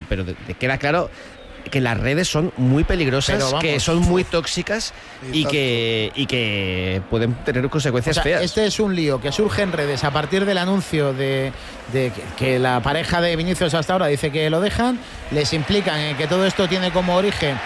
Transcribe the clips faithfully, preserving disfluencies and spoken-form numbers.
pero de, de queda claro que las redes son muy peligrosas, vamos, que son muy tóxicas y que, y que pueden tener consecuencias o sea, feas. Este es un lío que surge en redes a partir del anuncio de, de que, que la pareja de Vinicius hasta ahora dice que lo dejan, les implican en que todo esto tiene como origen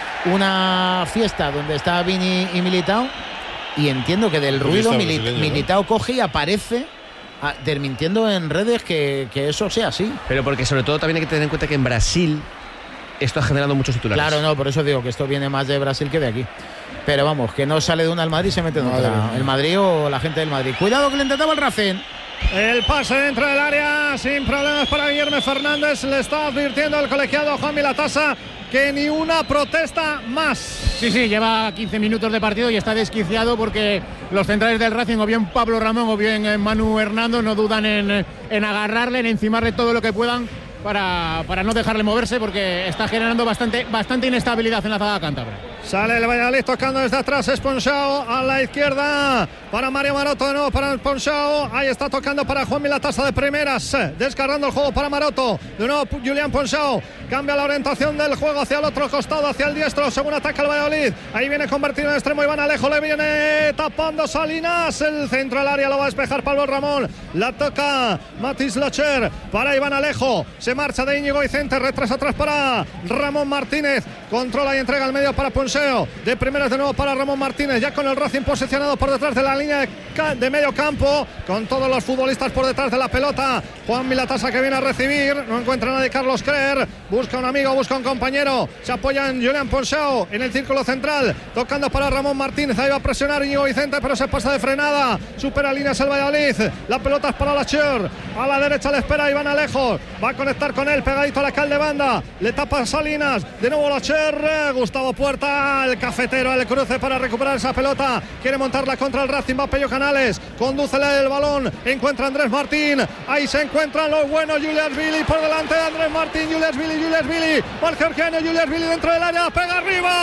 una fiesta donde está Vini y Militao, y entiendo que del ruido Mili, Militao coge y aparece a, desmintiendo en redes que, que eso sea así. Pero porque sobre todo también hay que tener en cuenta que en Brasil esto ha generado muchos titulares. Claro, no, por eso digo que esto viene más de Brasil que de aquí. Pero vamos, que no sale de una al Madrid y se mete en otra. El Madrid o la gente del Madrid. Cuidado que le intentaba el Racing. El pase dentro del área sin problemas para Guillermo Fernández. Le está advirtiendo el colegiado Juan Milatasa que ni una protesta más. Sí, sí, lleva quince minutos de partido y está desquiciado porque los centrales del Racing, o bien Pablo Ramón o bien Manu Hernando, no dudan en, en agarrarle, en encimarle todo lo que puedan para, para no dejarle moverse, porque está generando bastante, bastante inestabilidad en la zaga cántabra. Sale el Valladolid tocando desde atrás, es Ponchao a la izquierda para Mario Maroto, de nuevo para Ponchao, ahí está tocando para Juan Milatasa de primeras, descargando el juego para Maroto, de nuevo Julián Ponchao, cambia la orientación del juego hacia el otro costado, hacia el diestro, según ataca el Valladolid, ahí viene convertido en extremo Iván Alejo, le viene tapando Salinas, el centro del área lo va a despejar Pablo Ramón, la toca Matis Locher para Iván Alejo, se marcha de Íñigo Vicente, retrasa atrás para Ramón Martínez, controla y entrega al medio para Ponchao, de primeras de nuevo para Ramón Martínez, ya con el Racing posicionado por detrás de la línea de, ca- de medio campo, con todos los futbolistas por detrás de la pelota. Juan Milatasa que viene a recibir, no encuentra a nadie. Carlos Creer busca un amigo, busca un compañero, se apoya en Julián Ponchao en el círculo central, tocando para Ramón Martínez, ahí va a presionar Íñigo Vicente, pero se pasa de frenada, supera líneas el Valladolid, la pelota es para Lacher, a la derecha le espera Iván Alejo, va a conectar con él, pegadito a la cal de banda, le tapa Salinas, de nuevo Lacher, Gustavo Puerta, el cafetero al cruce para recuperar esa pelota, quiere montarla contra el Racing, va Pello Canales, condúcele el balón, encuentra a Andrés Martín, ahí se encuentran los buenos, Julias Vili por delante de Andrés Martín, Julias Vili, Julias Vili, Juan Georgiano, Julias Vili dentro del área, pega arriba,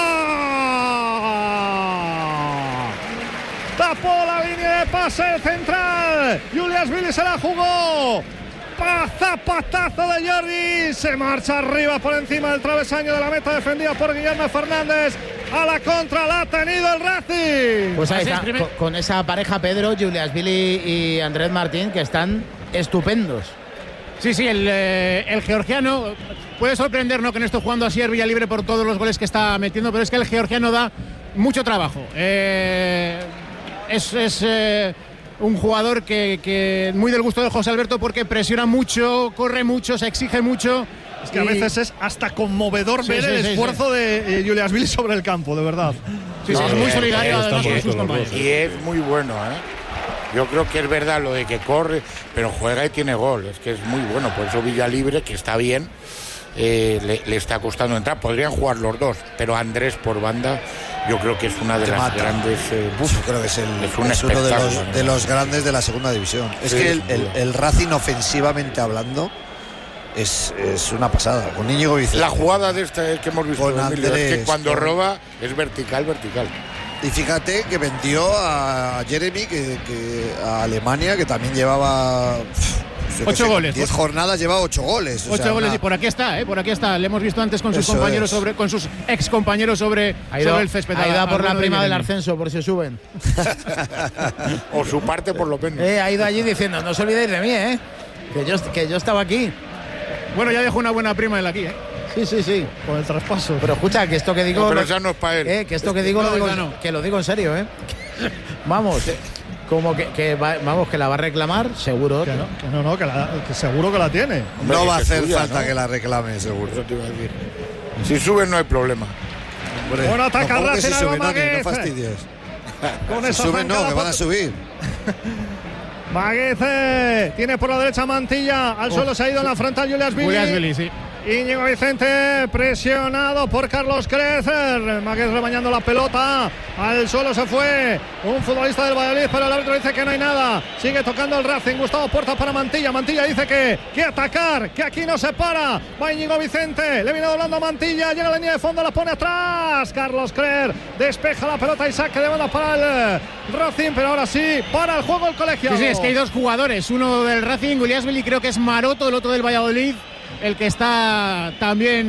tapó la línea de pase central, Julias Vili se la jugó, zapatazo de Jordi, se marcha arriba por encima del travesaño de la meta, defendida por Guillermo Fernández, a la contra la ha tenido el Racing. Pues ahí está, con, con esa pareja Pedro, Julias Vili y Andrés Martín, que están estupendos. Sí, sí, el, eh, el georgiano puede sorprendernos que no esté jugando así el Villalibre por todos los goles que está metiendo, pero es que el georgiano da mucho trabajo. Eh, es... es eh, un jugador que, que muy del gusto de José Alberto, porque presiona mucho, corre mucho, se exige mucho. Es que y... a veces es hasta conmovedor sí, ver sí, el sí, esfuerzo sí. de eh, Julias Vili sobre el campo, de verdad. Sí, no, sí, es muy solidario además con sus compañeros. Y es muy bueno, ¿eh? Yo creo que es verdad lo de que corre, pero juega y tiene gol. Es que es muy bueno, por eso Villalibre, que está bien, eh, le, le está costando entrar. Podrían jugar los dos, pero Andrés por banda, yo creo que es una de Te las mata. grandes. Eh, Uf, yo creo que es, el, es, un es uno de los, ¿no? de los grandes de la segunda división. Es sí, que el, el, el Racing, ofensivamente hablando, es, es una pasada. Con Íñigo Vicente. La jugada de esta que hemos visto con Andrés, es que cuando con... roba es vertical, vertical. Y fíjate que vendió a Jeremy, que, que a Alemania, que también llevaba. Ocho sé, goles. Diez jornadas lleva ocho goles. Ocho o sea, goles una... y por aquí está, ¿eh? Por aquí está. Le hemos visto antes con sus Eso compañeros es. sobre, con sus ex compañeros sobre, ido, sobre el césped. Ahí da por la prima del ascenso, por si suben. O su parte por lo menos. Eh, ha ido allí diciendo, no os olvidéis de mí, ¿eh? Que yo, que yo estaba aquí. Bueno, ya dejó una buena prima él aquí, ¿eh? Sí, sí, sí. Con el traspaso. Pero escucha, que esto que digo. No, pero lo, ya no es para él. Eh, que esto que digo, no, lo digo no. que lo digo en serio, ¿eh? Vamos. Eh. Como que, que va, vamos, que la va a reclamar, seguro. Que no, que, no, no, que, la, que seguro que la tiene. Hombre, no va a hacer suya, falta ¿no? que la reclame, seguro. Eso te iba a decir. Si suben no hay problema. Hombre, bueno, ataca no, Racing, si suben, no, Maguez. no fastidies. Con si suben no, que van a subir. Maguez tiene por la derecha Mantilla, al oh, suelo se ha ido en la frontal Julias Vili. Julias Vili, sí. Íñigo Vicente presionado por Carlos Crecer, Maguez rebañando la pelota, al suelo se fue un futbolista del Valladolid, pero el árbitro dice que no hay nada, sigue tocando el Racing, Gustavo Puerta para Mantilla, Mantilla dice que, que atacar, que aquí no se para, va Íñigo Vicente, le viene doblando a Mantilla, llega a la línea de fondo, la pone atrás, Carlos Crecer despeja la pelota y saque de banda para el Racing, pero ahora sí, para el juego el colegiado. Sí, sí, es que hay dos jugadores, uno del Racing, Julias Vili, creo que es Maroto, el otro del Valladolid, el que está también